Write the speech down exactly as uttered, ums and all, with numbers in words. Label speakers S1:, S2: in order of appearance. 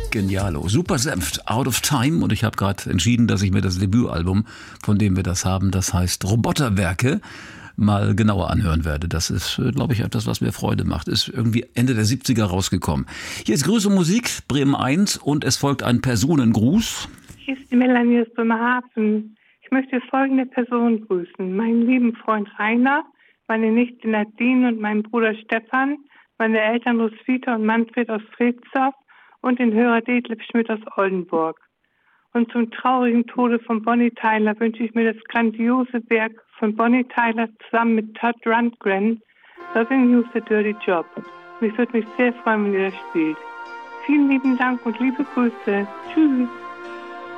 S1: Genialo. Super Senft, Out of Time. Und ich habe gerade entschieden, dass ich mir das Debütalbum, von dem wir das haben, das heißt Roboterwerke, mal genauer anhören werde. Das ist, glaube ich, etwas, was mir Freude macht. Ist irgendwie Ende der siebziger rausgekommen. Hier ist Grüße Musik, Bremen eins, und es folgt ein Personengruß.
S2: Hier ist die Melanie aus Bremerhaven. Ich möchte folgende Person grüßen. Meinen lieben Freund Rainer, meine Nichte Nadine und meinen Bruder Stefan, meine Eltern Roswitha und Manfred aus Fredsdorf und den Hörer Detlef Schmidt aus Oldenburg. Und zum traurigen Tode von Bonnie Tyler wünsche ich mir das grandiose Werk von Bonnie Tyler zusammen mit Todd Rundgren, Loving You's a Dirty Job. Und ich würde mich sehr freuen, wenn ihr das spielt. Vielen lieben Dank und liebe Grüße. Tschüss.